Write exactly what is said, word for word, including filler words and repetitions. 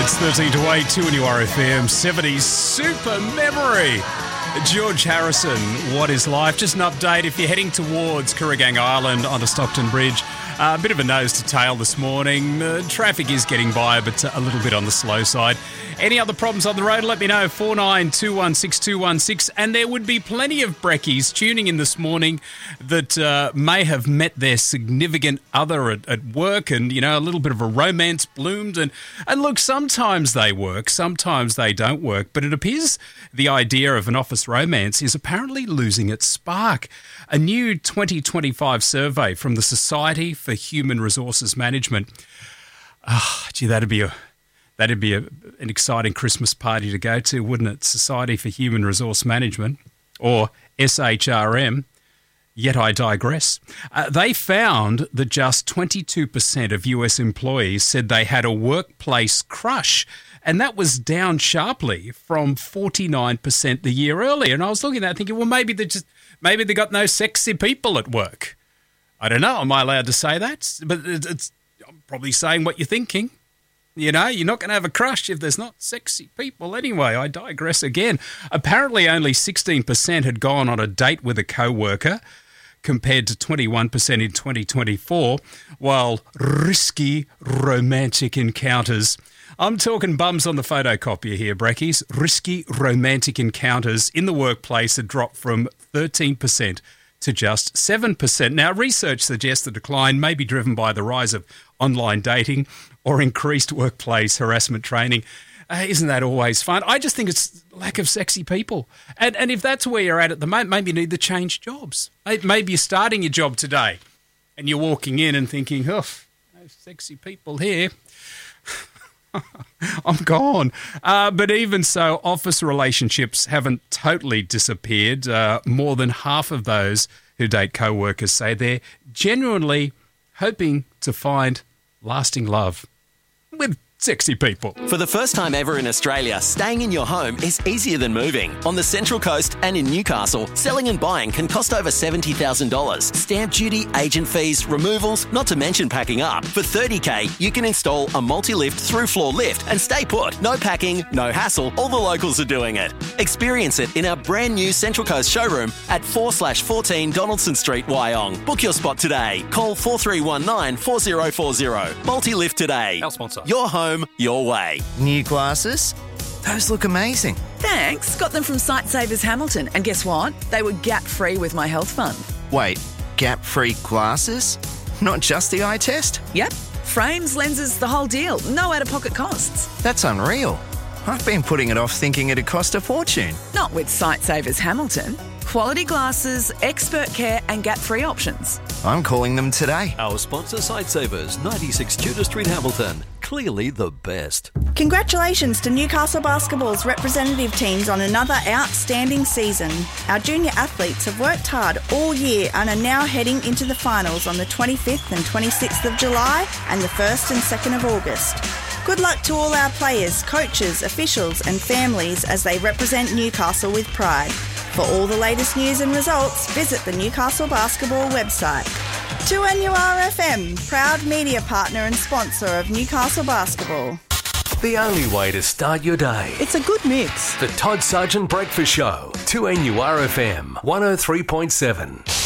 It's thirteen to eight, two N U R F M, seventies super memory. George Harrison, What is Life? Just an update if you're heading towards Kooragang Island onto Stockton Bridge. Uh, a bit of a nose to tail this morning. Uh, traffic is getting by, but a little bit on the slow side. Any other problems on the road, let me know, four nine two one six two one six. And there would be plenty of brekkies tuning in this morning that uh, may have met their significant other at, at work and, you know, a little bit of a romance bloomed. And, and look, sometimes they work, sometimes they don't work. But it appears the idea of an office romance is apparently losing its spark. A new twenty twenty-five survey from the Society for Human Resources Management. Ah, oh, gee, that'd be a... That'd be a, an exciting Christmas party to go to, wouldn't it? Society for Human Resource Management, or S H R M, yet I digress. Uh, they found that just twenty-two percent of U S employees said they had a workplace crush, and that was down sharply from forty-nine percent the year earlier. And I was looking at that thinking, well, maybe they just maybe they got no sexy people at work. I don't know. Am I allowed to say that? But it's I'm probably saying what you're thinking. You know, you're not going to have a crush if there's not sexy people. Anyway, I digress again. Apparently only sixteen percent had gone on a date with a co-worker compared to twenty-one percent in twenty twenty-four, while risky romantic encounters. I'm talking bums on the photocopier here, Brekkies. Risky romantic encounters in the workplace had dropped from thirteen percent to just seven percent. Now, research suggests the decline may be driven by the rise of online dating or increased workplace harassment training. Uh, isn't that always fun? I just think it's lack of sexy people. And and if that's where you're at at the moment, maybe you need to change jobs. Maybe you're starting your job today and you're walking in and thinking, oh, no sexy people here. I'm gone. Uh, but even so, office relationships haven't totally disappeared. Uh, more than half of those who date co-workers say they're genuinely hoping to find lasting love with sexy people. For the first time ever in Australia, staying in your home is easier than moving. On the Central Coast and in Newcastle, selling and buying can cost over seventy thousand dollars. Stamp duty, agent fees, removals, not to mention packing up. For thirty thousand dollars, you can install a multi-lift through-floor lift and stay put. No packing, no hassle. All the locals are doing it. Experience it in our brand new Central Coast showroom at four slash fourteen Donaldson Street, Wyong. Book your spot today. Call four three one nine four zero four zero. Multi-lift today. Our sponsor. Your home, your way. New glasses? Those look amazing. Thanks. Got them from Sightsavers Hamilton. And guess what? They were gap-free with my health fund. Wait, gap-free glasses? Not just the eye test? Yep. Frames, lenses, the whole deal. No out-of-pocket costs. That's unreal. I've been putting it off thinking it'd cost a fortune. Not with Sightsavers Hamilton. Quality glasses, expert care and gap-free options. I'm calling them today. Our sponsor, Sightsavers, ninety-six Tudor Street, Hamilton. Clearly the best. Congratulations to Newcastle Basketball's representative teams on another outstanding season. Our junior athletes have worked hard all year and are now heading into the finals on the twenty-fifth and twenty-sixth of July and the first and second of August. Good luck to all our players, coaches, officials and families as they represent Newcastle with pride. For all the latest news and results, visit the Newcastle Basketball website. two N U R F M, proud media partner and sponsor of Newcastle Basketball. The only way to start your day. It's a good mix. The Todd Sargent Breakfast Show. two N U R F M, one oh three point seven.